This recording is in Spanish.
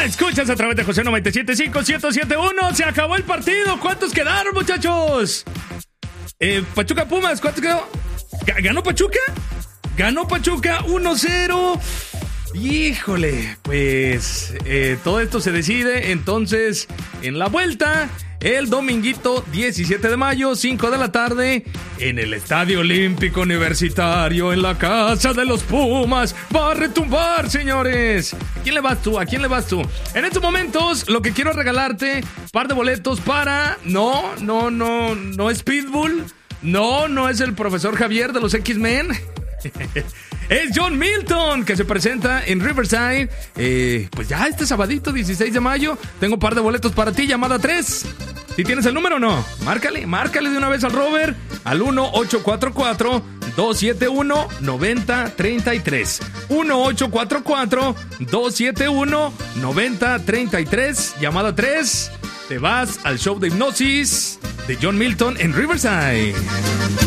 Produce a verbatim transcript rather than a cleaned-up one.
escuchas a través de José noventa y siete punto cinco, ciento siete punto uno. Se acabó el partido. ¿Cuántos quedaron, muchachos? Eh, Pachuca Pumas, ¿cuántos quedó? ¿Ganó Pachuca? Ganó Pachuca uno cero. Híjole, pues eh, todo esto se decide entonces en la vuelta el dominguito diecisiete de mayo, cinco de la tarde, en el Estadio Olímpico Universitario, en la casa de los Pumas. Va a retumbar, señores. ¿A quién le vas tú? ¿A quién le vas tú? En estos momentos lo que quiero es regalarte un par de boletos para... No, no, no, no es Pitbull. No, no es el profesor Javier de los X-Men. Es John Milton, que se presenta en Riverside. Eh, pues ya este sabadito, dieciséis de mayo. Tengo un par de boletos para ti, llamada tres. Si tienes el número o no, márcale, márcale de una vez al Robert al uno ocho cuatro cuatro, dos siete uno, nueve cero tres tres. uno ocho cuatro cuatro, dos siete uno, nueve cero tres tres. Llamada tres. Te vas al show de hipnosis de John Milton en Riverside.